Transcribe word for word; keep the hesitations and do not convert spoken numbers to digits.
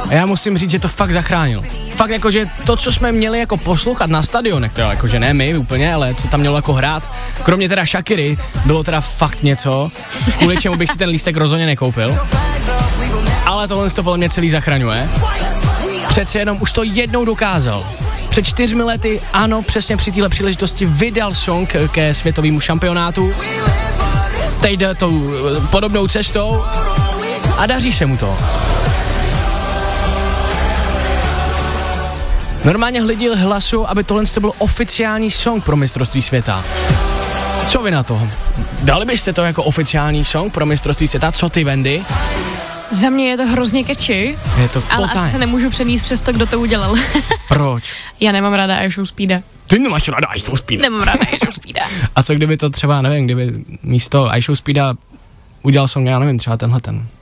A já musím říct, že to fakt zachránil. Fakt jakože to, co jsme měli jako poslouchat na stadionech, teda jakože ne my úplně, ale co tam mělo jako hrát, kromě teda Shakiry, bylo teda fakt něco, kvůli čemu bych si ten lístek rozhodně nekoupil. Ale tohle to podle mě celý zachraňuje. Přece jenom už to jednou dokázal. Před čtyřmi lety, ano, přesně při téhle příležitosti vydal song ke světovému šampionátu. Teď jde tou podobnou cestou a daří se mu to. Normálně lidi hlasu, aby tohle byl oficiální song pro mistrovství světa. Co vy na to? Dali byste to jako oficiální song pro mistrovství světa? Co ty, Wendy? Za mě je to hrozně catchy, Je to ale totál. asi se nemůžu přenést přes to, kdo to udělal. Proč? Já nemám ráda Aishu Speeda. Ty nemáš ráda Aishu Speeda. Nemám ráda Aishu Speeda. A co kdyby to třeba, nevím, kdyby místo Aishu Speeda udělal song, já nevím, třeba tenhle ten.